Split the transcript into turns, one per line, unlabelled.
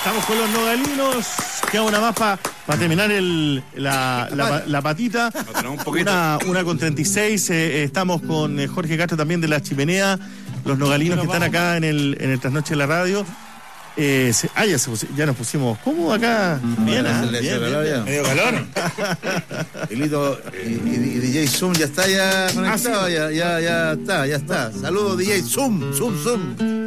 Estamos con los nogalinos. Queda una más para terminar la patita. Una con 36. Estamos con Jorge Castro también de La Chimenea. Los nogalinos que están acá en el Trasnoche de la Radio. Ya nos pusimos cómodos acá. Bien, bien.
Medio calor. Y DJ Zoom ya está conectado. Ya está. Saludos, DJ Zoom.